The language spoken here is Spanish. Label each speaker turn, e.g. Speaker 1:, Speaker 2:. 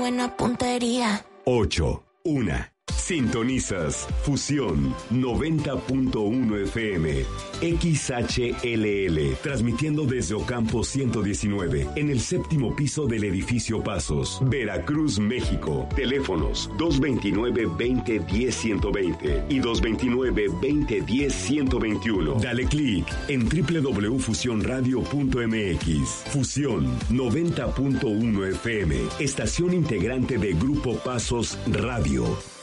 Speaker 1: buena puntería.
Speaker 2: 8, 1. Sintonizas Fusión 90.1 FM, XHLL, transmitiendo desde Ocampo 119, en el séptimo piso del edificio Pasos, Veracruz, México. Teléfonos 229-2010-120 y 229-2010-121. Dale clic en www.fusionradio.mx. Fusión 90.1 FM, estación integrante de Grupo Pasos Radio.